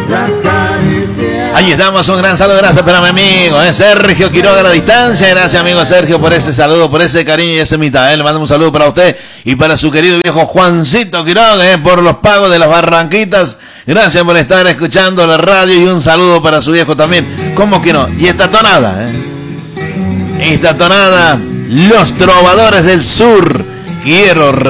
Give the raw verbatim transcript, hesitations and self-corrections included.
Ahí estamos, un gran saludo, gracias para mi amigo, ¿eh? Sergio Quiroga a la distancia. Gracias, amigo Sergio, por ese saludo, por ese cariño y ese mitad, ¿eh? Le mandamos un saludo para usted y para su querido viejo Juancito Quiroga, ¿eh? Por los pagos de las Barranquitas. Gracias por estar escuchando la radio y un saludo para su viejo también. ¿Cómo que no? Y esta tonada, ¿eh? Esta tonada, Los Trovadores del Sur. Quiero